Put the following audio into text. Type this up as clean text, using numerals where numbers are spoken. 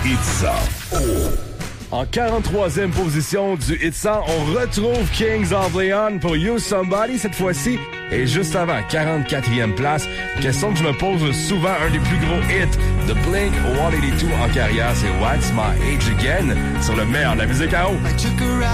Hit 100. En 43e position du Hit 100, on retrouve Kings of Leon pour You Somebody cette fois-ci. Et juste avant, 44e place, question que je me pose souvent, un des plus gros hits de Blink-182 en carrière, c'est What's My Age Again sur le meilleur de la musique à eau.